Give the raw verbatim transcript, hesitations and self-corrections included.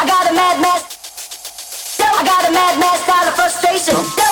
I got a mad mad, I got a mad mad style of frustration.